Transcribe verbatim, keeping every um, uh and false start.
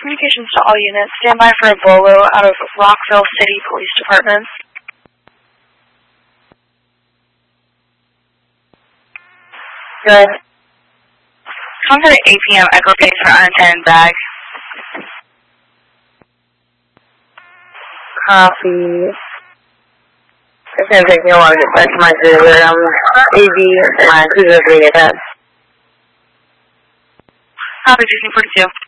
communications to all units. Stand by for a bolo out of Rockville City Police Department. Good. Contact at eight p m Echo Base for unattended bag. Copy. It's going to take me a while to get back to my cruiser. I'm A V, my cruiser three attached. Copy, fifteen forty-two.